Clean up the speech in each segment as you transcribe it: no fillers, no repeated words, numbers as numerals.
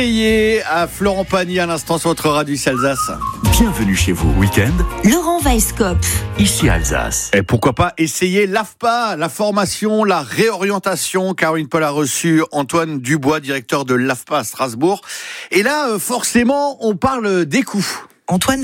À Florent Pagny à l'instant sur votre radio ici Alsace. Bienvenue chez vous, week-end, Laurent Weisskopf. ici Alsace. Et pourquoi pas essayer l'AFPA, la formation, la réorientation. Caroline Paul a reçu Antoine Dubois, directeur de l'AFPA à Strasbourg. Et là, forcément, on parle des coûts. Antoine,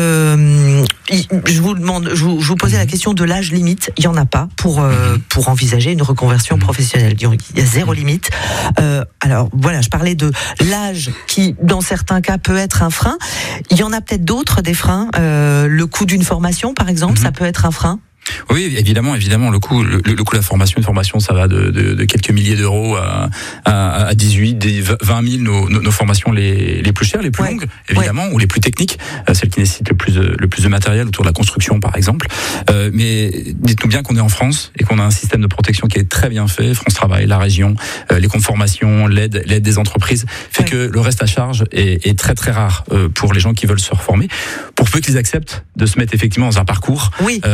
je vous posais la question de l'âge limite. Il n'y en a pas pour envisager une reconversion professionnelle. Il y a zéro limite. Alors voilà, je parlais de l'âge qui, dans certains cas, peut être un frein. Il y en a peut-être d'autres, des freins. Le coût d'une formation, par exemple, ça peut être un frein. Oui, évidemment, le coût de la formation, une formation, ça va de quelques milliers d'euros à 18, 20 000, nos formations les plus chères, les plus longues, évidemment, ou les plus techniques, celles qui nécessitent le plus de matériel autour de la construction, par exemple. Mais dites-nous bien qu'on est en France et qu'on a un système de protection qui est très bien fait. France Travail, la région, les comptes formation, l'aide des entreprises, fait que le reste à charge est très très rare pour les gens qui veulent se reformer, pour peu qu'ils acceptent de se mettre effectivement dans un parcours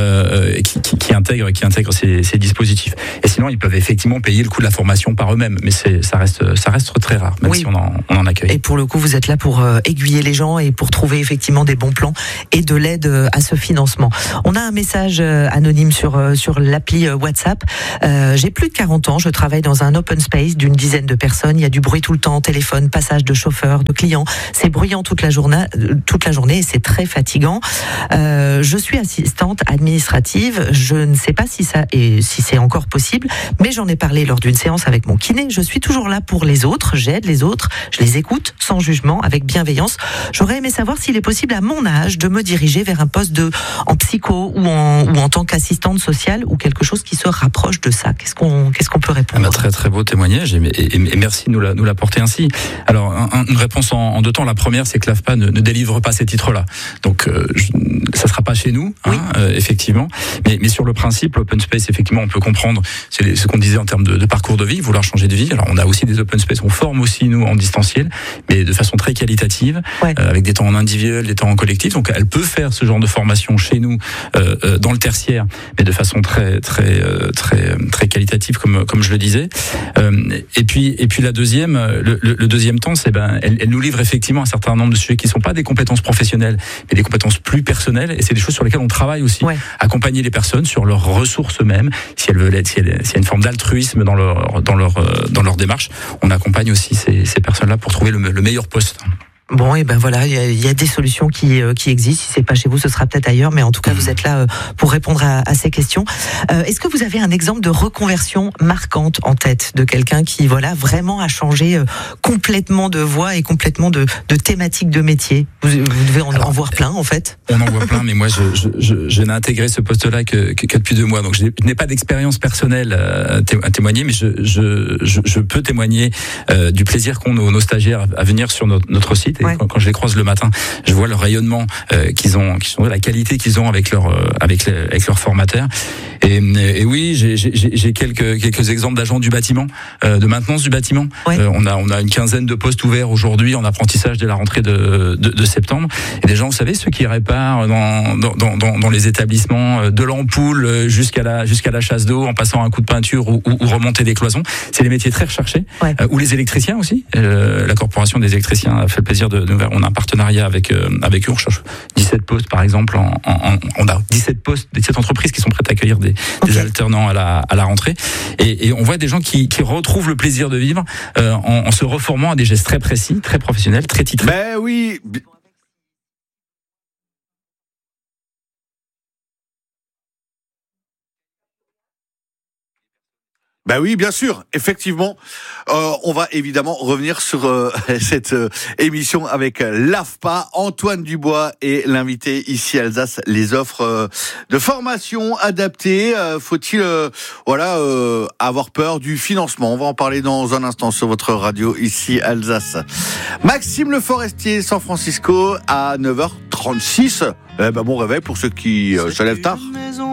qui intègre ces dispositifs. Et sinon, ils peuvent effectivement payer le coût de la formation par eux-mêmes, mais ça reste très rare, même si on en accueille. Et pour le coup, vous êtes là pour aiguiller les gens et pour trouver effectivement des bons plans et de l'aide à ce financement. On a un message anonyme sur l'appli WhatsApp. J'ai plus de 40 ans, je travaille dans un open space d'une dizaine de personnes. Il y a du bruit tout le temps, téléphone, passage de chauffeurs, de clients. C'est bruyant toute la journée et c'est très fatigant. Je suis assistante administrative. Je ne sais pas si c'est encore possible, mais j'en ai parlé lors d'une séance avec mon kiné. Je suis toujours là pour les autres, j'aide les autres, je les écoute sans jugement, avec bienveillance. J'aurais aimé savoir s'il est possible à mon âge de me diriger vers un poste en psycho ou en tant qu'assistante sociale ou quelque chose qui se rapproche de ça. Qu'est-ce qu'on peut répondre? Très très beau témoignage et merci de nous l'apporter ainsi. Alors une réponse en deux temps. La première, c'est que l'AFPA ne délivre pas ces titres-là. Donc ça sera pas chez nous, effectivement. Mais sur le principe, l'open space, effectivement, on peut comprendre, c'est ce qu'on disait en termes de parcours de vie, vouloir changer de vie. Alors on a aussi des open space, on forme aussi nous en distanciel, mais de façon très qualitative, avec des temps en individuel, des temps en collectif. Donc elle peut faire ce genre de formation chez nous, dans le tertiaire, mais de façon très qualitative, comme je le disais. Et puis la deuxième, le deuxième temps, c'est elle nous livre effectivement un certain nombre de sujets qui sont pas des compétences professionnelles, mais des compétences plus personnelles. Et c'est des choses sur lesquelles on travaille aussi. Accompagner les personnes sur leurs ressources eux-mêmes, si elles veulent être, s'il y a une forme d'altruisme dans leur démarche, on accompagne aussi ces personnes-là pour trouver le meilleur poste. Bon, et voilà, il y a des solutions qui existent. Si c'est pas chez vous, ce sera peut-être ailleurs, mais en tout cas, vous êtes là pour répondre à ces questions. Est-ce que vous avez un exemple de reconversion marquante en tête de quelqu'un qui, vraiment a changé complètement de voie et complètement de thématique de métier? Vous devez en voir plein, en fait. On en voit plein, mais moi, je n'ai intégré ce poste-là que depuis 2 mois, donc je n'ai pas d'expérience personnelle à témoigner, mais je peux témoigner du plaisir qu'ont nos stagiaires à venir sur notre site. Et quand je les croise le matin, je vois leur rayonnement qu'ils ont, la qualité qu'ils ont avec leurs formateurs. Et oui, j'ai quelques exemples d'agents du bâtiment, de maintenance du bâtiment. On a une quinzaine de postes ouverts aujourd'hui en apprentissage dès la rentrée de septembre. Et des gens, vous savez, ceux qui réparent dans les établissements, de l'ampoule jusqu'à la chasse d'eau, en passant un coup de peinture ou remonter des cloisons. C'est des métiers très recherchés. Ou les électriciens aussi. La corporation des électriciens a fait le plaisir on a un partenariat avec eux. On cherche 17 postes, par exemple. On a 17 entreprises qui sont prêtes à accueillir des alternants à la rentrée. Et on voit des gens qui retrouvent le plaisir de vivre en se reformant à des gestes très précis, très professionnels, très titrés. Ben oui. Ben oui, bien sûr, effectivement. On va évidemment revenir sur cette émission avec l'AFPA, Antoine Dubois et l'invité ici Alsace, les offres de formation adaptées. Faut-il avoir peur du financement? On va en parler dans un instant sur votre radio ici Alsace. Maxime Le Forestier, San Francisco à 9h36. Bon réveil pour ceux qui se lèvent tard.